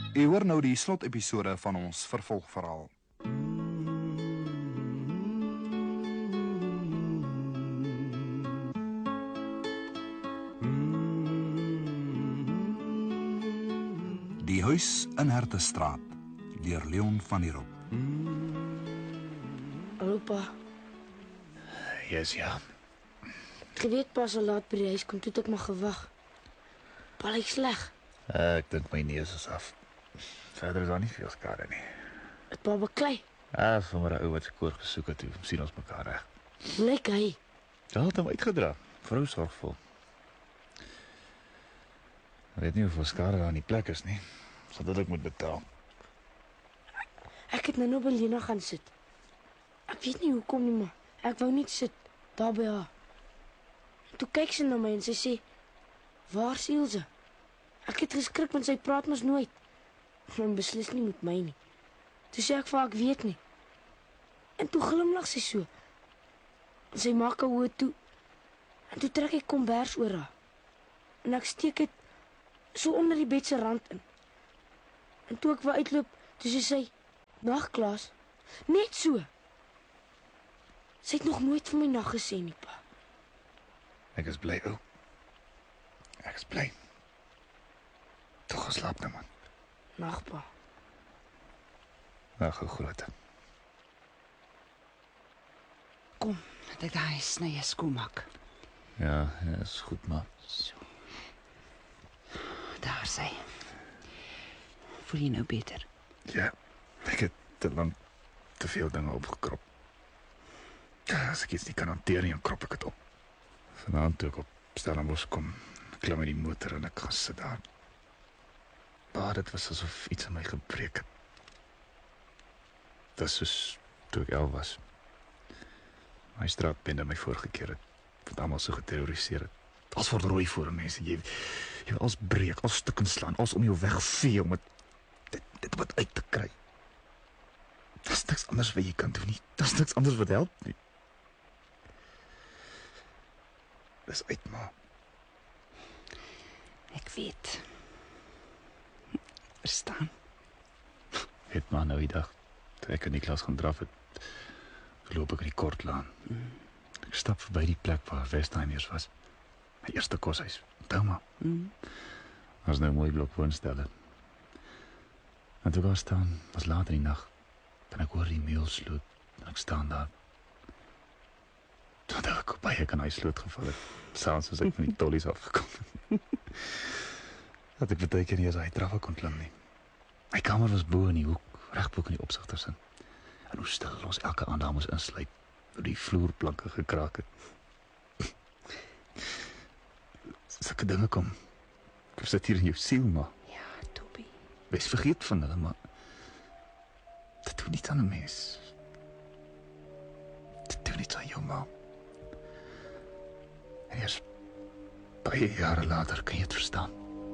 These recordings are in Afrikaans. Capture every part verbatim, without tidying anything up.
U hoor nou die slotepisode van ons vervolgverhaal. Die huis in Hertestraat, deur Leon van der Roop. Hallo pa. Yes, ja. Ek weet pas al laat by die huis kom, toe het ek maar gewag. Pa lyk sleg. Uh, ek dink my neus is af. Verder is daar nie veel skade nie. Het pa beklei. Ah, van maar 'n ou wat se koor gesoek het, toe sien ons mekaar reg. Lyk hy. Ja, het hom uitgedra. Vrou sorgvol. Ek weet nie hoeveel skade daar in die plek is nie. Sodat ek moet betaal. Ek het nou nou by Lena gaan sit. Ek weet nie hoekom nie, maar ek wou nie sit daar by haar. Toe kyk sy na my en sy sê, "Waar is Ilse?" Ek het geskrik want sy praat mos nooit. Men beslis nie met my nie. Toe sê ek vir haar ek weet nie. En toe glimlag sy so. En sy maak haar oë toe. En toe trek ek kombers oor haar. En ek steek dit so onder die bed se rand in. En toe ek wou uitloop, toe sê sy, "Nag, Klaas." Net so. Sy het nog nooit vir my nag gesê nie, pa. Ek is bly, ou. Ek is bly. Toch geslaap nou, man. Nag, pa. Nag, ou grote. Kom, dat ek daai snye skoonmaak. Ja, ja, is goed, maar. So. Daar sy. Voel jy nou beter? Ja, ek het te lang te veel dinge opgekrop. Ja, as ek iets nie kan hanteer nie, dan krop ek het op. Vanaand toe ek op Stellenbosch kom, klim in die motor en ek gaan sit daar. Maar dit was asof iets in my gebreek het. Dit is soos toe ek elf was. My straatbende my voorgekeer het, wat allemaal so geterroriseer het. Als word rooi voor mense, jy, jy als breek, als stukken slaan, als om jou wegvee, om het, dit, dit wat uit te kry. Dat is niks anders wat jy kan doen nie, dat is niks anders wat help nie. Dat is uit, ma. Ek weet. Verstaan. Het ma nou die dag, toe ek in die klas gaan draf het, loop ek in die Kortlaan. Mm. Ek stap verby die plek waar Westheimers was. My eerste koshuis. Onthou maar. Mm. Was nou 'n mooi blok woonstelle. En toe ek daar staan, was laat in die nag. En ek hoor die meelsloot en ek staan daar. Toe dat ek op baie kan hy sloot geval het. Saans as ek van die tollies afgekom het. Dat ek baie keer nie eens hy trappe kon klim nie. My kamer was bo in die hoek, reg bo in die opsigtersin. En hoe stil ons elke aand daar moes insluit, door die vloerplanke gekraak het. Sulke dinge kom, ek sit hier in jou siel, maar Ja, Toby. wees vergeet van hulle, maar dit doen niet aan een mens. Dit doen niet aan jou, ma. En eerst baie jare later kan je het verstaan.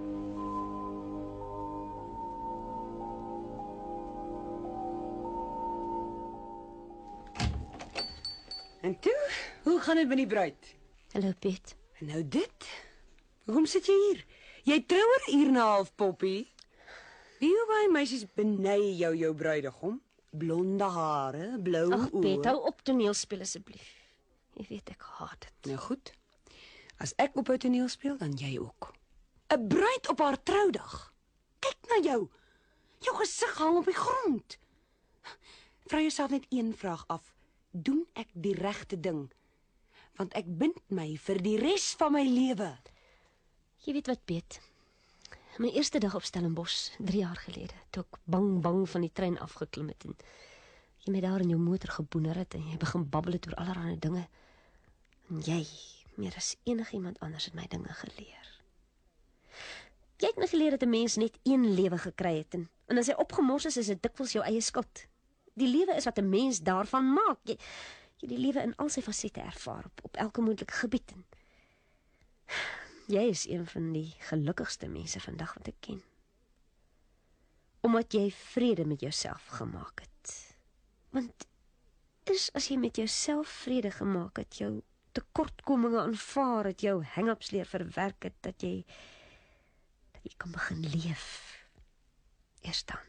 En toe, hoe gaan dit met die bruid? Hallo, Piet. En nou dit? Hoekom sit jy hier? Jy trou oor 'n uur en 'n half, Poppy. Wie hoe baie meisies benei jou jou bruidegom? Blonde hare, blou Ag, oë. Piet, hou op toneel speel asseblief. Jy weet ek haat dit. Nou goed. As ek op 'n toneel speel, dan jy ook. 'n Bruid op haar troudag. Kyk na jou. Jou gesig hang op die grond. Vra jouself net een vraag af. Doen ek die regte ding? Want ek bind my vir die res van my lewe. Jy weet wat, Piet? My eerste dag op Stellenbosch, drie jaar gelede, toe ek bang bang van die trein afgeklim het en jy my daar in jou motor geboener het en jy begin babbel het oor allerlei dinge. En jy, meer as enigiemand anders, het my dinge geleer. Jy het my geleer dat 'n mens net een lewe gekry het en, en as hy opgemors is, is dit dikwels jou eie skuld. Die lewe is wat 'n mens daarvan maak. Jy, jy die lewe in al sy fasette ervaar op, op elke moontlike gebied. En jy is een van die gelukkigste mense vandag wat ek ken. Omdat jy vrede met jouself gemaak het. Want is as jy met jouself vrede gemaak het, jou tekortkominge aanvaar het, jou hang-ups leer verwerk het, dat jy dat jy kan begin leef. Ja, weerstaan.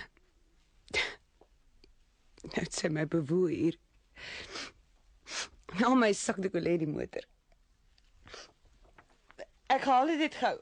Nou het sy my bewoe hier. Al my sakdoek lê in die motor. Ek haal dit gou.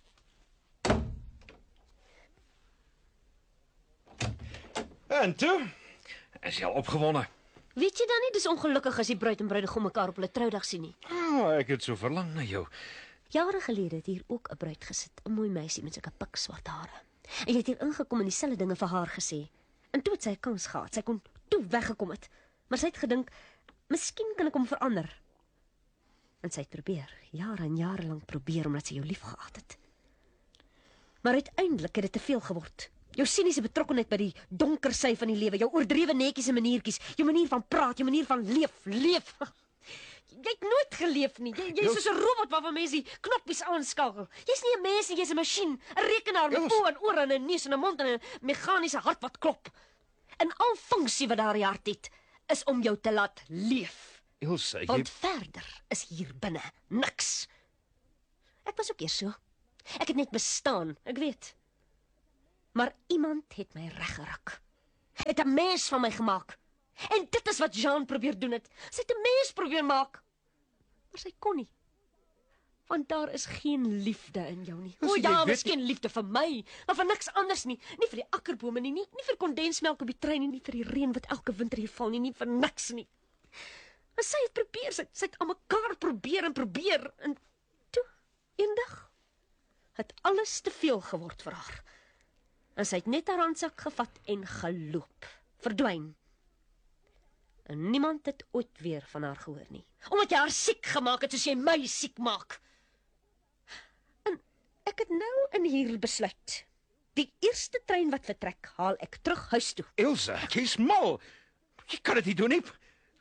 En toe? Is jy al opgewonde? Weet jy dan nie, dis ongelukkig as die bruid en bruidegom mekaar op hulle troudag sien nie. Oh, ek het so verlang na jou. Jare gelede het hier ook 'n bruid gesit, 'n mooi meisie met sulke pikswart hare. En jy het hier ingekom en dieselfde dinge vir haar gesê. En toe het sy 'n kans gehad. Sy kon toe weggekom het. Maar sy het gedink, miskien kan ek hom verander. En sy het probeer, jare en jare lank probeer omdat sy jou liefgehad het. Maar uiteindelik het dit te veel geword. Jou siniese betrokkenheid by die donker sy van die lewe, jou oordrewe netjies en maniertjies, jou manier van praat, jou manier van leef, leef. Jy het nooit geleef nie. Jy, jy is soos 'n robot waarvan mense die knoppies aanskakel. Jy's nie 'n mens nie, jy's 'n masjien, 'n rekenaar met oë en ore en 'n neus en 'n mond en 'n meganiese hart wat klop. En al funksie wat daar in die hart het, is om jou te laat leef. Ilse, jy... Want verder is hier binne niks. Ek was ook eers so. Ek het net bestaan, ek weet. Maar iemand het my reggeruk. Het 'n mens van my gemaak. En dit is wat Jean probeer doen het. Sy het 'n mens probeer maak. Maar sy kon nie. Want daar is geen liefde in jou nie. O ja, miskien liefde vir my, maar vir niks anders nie. Nie vir die akkerbome nie, nie, nie vir kondensmelk op die trein nie, nie vir die reën wat elke winter hier val nie, nie vir niks nie. En sy het probeer, sy, sy het aan mekaar probeer en probeer. En toe, eendag, het alles te veel geword vir haar. En sy het net haar handsak gevat en geloop, verdwyn. En niemand het ooit weer van haar gehoor nie. Omdat jy haar siek gemaak het soos jy my siek maak. En ek het nou in hier besluit. Die eerste trein wat vertrek, haal ek terug huis toe. Ilse, jy's mal. Jy kan dit nie doen nie.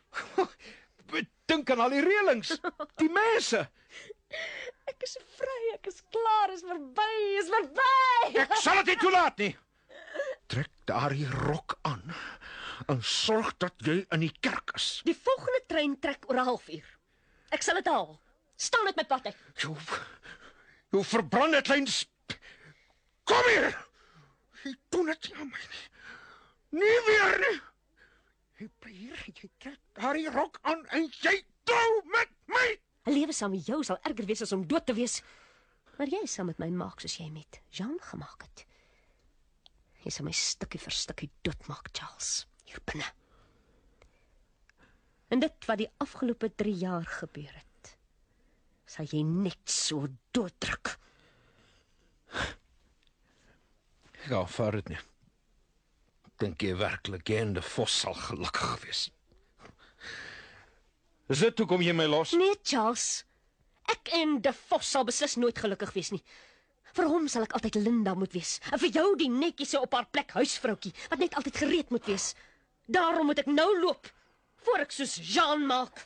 Dink aan al die reëlings, die mense. Ek is vry, ek is klaar, is verby, is verby. Ek sal dit nie toelaat nie. Trek daardie rok aan en sorg dat jy in die kerk is. Die volgende trein trek oor 'n halfuur. Ek sal dit haal. Staan uit my pad uit. Jou, jou verbrande klein... Kom hier! Jy doen dit nie aan my nie. Nie weer nie. Jy bly hier, jy trek daardie rok aan en jy trou met my. 'n Lewe saam met jou sal erger wees as om dood te wees. Maar jy sal met my maak soos jy met Jean gemaak het. Jy sal my stukkie vir stukkie doodmaak, Charles, hier binne. En dit wat die afgelope drie jaar gebeur het, sal jy net so dooddruk. Ek aanvaar dit nie. Dink jy werklik jy en de Vos sal gelukkig wees? Is dit hoekom jy my los? Nee, Charles. Ek en de Vos sal beslis nooit gelukkig wees nie. Vir hom sal ek altyd Linda moet wees. En vir jou die netjiese op haar plek huisvroukie, wat net altyd gereed moet wees. Daarom moet ek nou loop, voor ek soos Jean maak.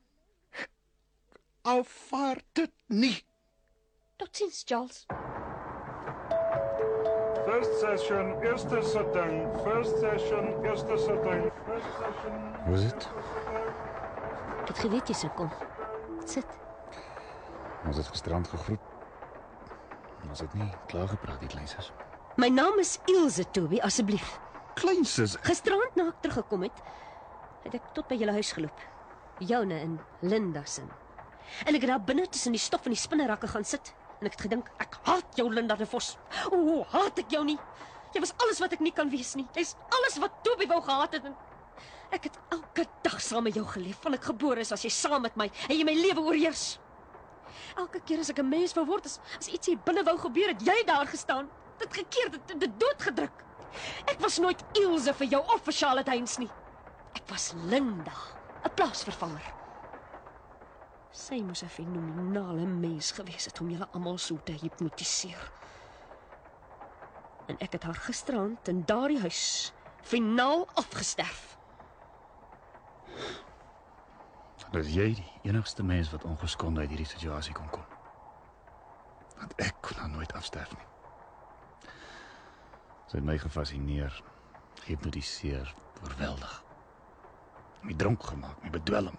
Aanvaar dit nie. Totsiens, Charles. First session, eerste sitting. First session, eerste sitting. First session. Hoe is dit? Ek het geweet jy sou kom. Sit. Ons het gisterand gegroet. Ons het nie klaar gepraat, die kleinsus. My naam is Ilse, Toby, asseblief. Kleinsus? Gisterand na ek teruggekom het, het ek tot by julle huis geloop. Joune en Linda se. En ek het daar binne tussen die stof en die spinnerakke gaan sit. En ek het gedink, ek haat jou, Linda de Vos. O, haat ek jou nie. Jy was alles wat ek nie kan wees nie. Jy's alles wat Toby wou gehad het. En ek het elke dag saam met jou geleef. Van ek gebore is, was jy saam met my. En jy my lewe oorheers. Elke keer as ek 'n mens wou word, as, as iets hier binne wou gebeur, het jy daar gestaan. Dit gekeer, dit, dit doodgedruk. Ek was nooit Ilse vir jou of vir Charlotte Heinz nie. Ek was Linda, 'n plaasvervanger. Sy moes 'n fenominale mens gewees het om julle almal so te hipnotiseer. En ek het haar gisterand in daardie huis finaal afgesterf. Dat is jy die enigste mens wat ongeskonde uit hierdie situasie kon kom. Want ek kon nou nooit afsterf nie. Sy het my gefascineer, gehypnotiseer, oorweldig. My dronk gemaak, my bedwelm.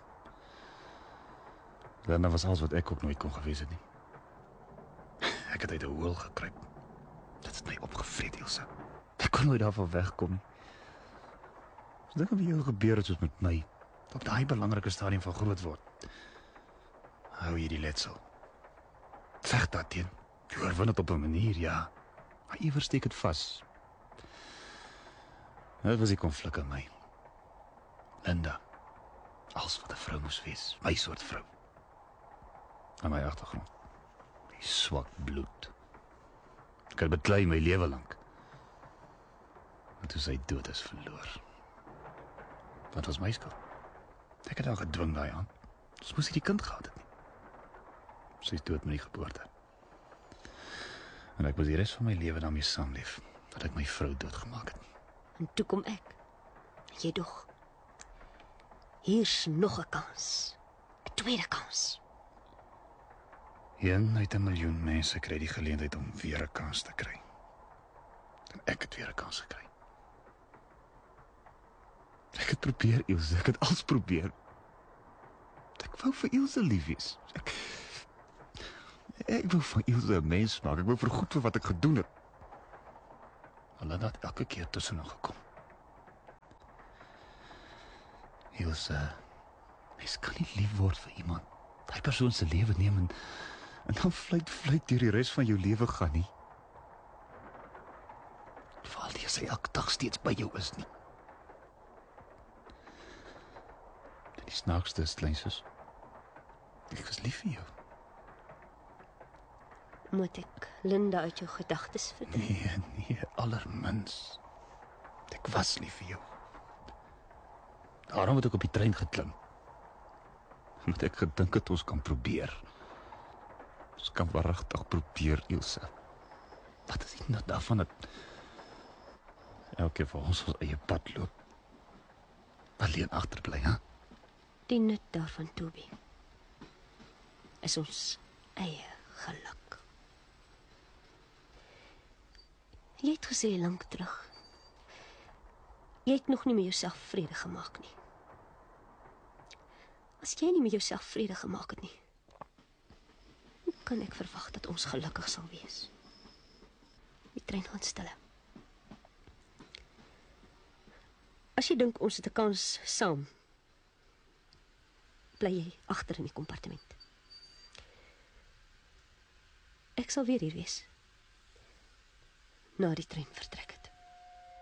Linda was alles wat ek ook nooit kon gewees het nie. Ek het uit 'n hoel gekruip. Dit het my opgevreet, Ilse. kon nooit daarvan wegkom nie. As dinge met jou gebeur het soos met my, op daai belangrike stadium van groot word, hou jy die letsel. Veg daarteen. Jy oorwin dit op 'n manier, ja. Maar iewers steek dit vas. Dit was die konflik in my. Linda. Als wat 'n vrou moes wees. My soort vrou. Aan my agtergrond. Die swak bloed. Ek het beklei my lewe lank. En toe sy dood is verloor. Wat was my skuld? Ek het haar gedwing daai aan. Ons moes nie die kind gehad het nie. Sy is dood met die geboorte. En ek moes die res van my lewe daarmee saamleef, dat ek my vrou doodgemaak het. En toe kom ek. En jy dog. Hier's nog 'n kans. 'n Tweede kans. Een uit 'n miljoen mense kry die geleentheid om weer 'n kans te kry. En ek het weer 'n kans gekry. Ek het probeer, Ilse, ek het alles probeer. Ek wou vir Ilse lief wees. Ek, ek wou van Ilse 'n mens maak. Ek wou vergoed vir wat ek gedoen het. Hulle het elke keer tussenin gekom. Ilse, mens kan nie lief word vir iemand. Daai persoon se lewe neem en, en dan vluit vluit deur die res van jou lewe gaan nie. Veral nie as hy elke dag steeds by jou is nie. En die snaakste is, kleinsus, ek was lief vir jou. Moet ek Linda uit jou gedagtes verdryf? Nee, nee, allermins. Ek was lief vir jou. Daarom het ek op die trein geklim. Omdat ek gedink het ons kan probeer. Ons kan waaragtig probeer, Ilse. Wat is die nut daarvan dat elke van ons ons eie pad loop? Alleen agterbly, hè? Die nut daarvan, Toby, is ons eie geluk. Jy het gesê lank terug, jy het nog nie met jouself vrede gemaak nie. As jy nie met jouself vrede gemaak het nie, hoe kan ek verwag dat ons gelukkig sal wees? Die trein gaan stille. As jy dink ons het 'n kans saam, bly jy agter in die kompartement. Ek sal weer hier wees, na die trein vertrek.